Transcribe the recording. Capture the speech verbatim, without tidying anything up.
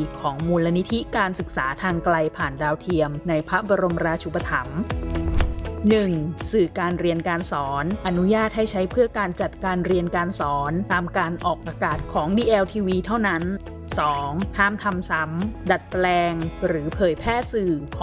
ของมูลนิธิการศึกษาทางไกลผ่านดาวเทียมในพระบรมราชูปถัมภ์ หนึ่ง. สื่อการเรียนการสอนอนุญาตให้ใช้เพื่อการจัดการเรียนการสอนตามการออกอากาศของ ดี แอล ที วี เท่านั้น สอง. ห้ามทำซ้ำดัดแปลงหรือเผยแพร่สื่อ